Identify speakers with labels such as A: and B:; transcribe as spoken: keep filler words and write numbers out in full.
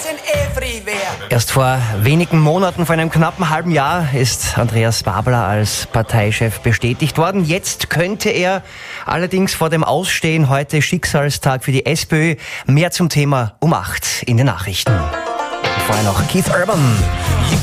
A: Erst vor wenigen Monaten, vor einem knappen halben Jahr, ist Andreas Babler als Parteichef bestätigt worden. Jetzt könnte er allerdings vor dem Ausstehen, heute Schicksalstag für die SPÖ. Mehr zum Thema um acht in den Nachrichten. Vorher noch Keith Urban.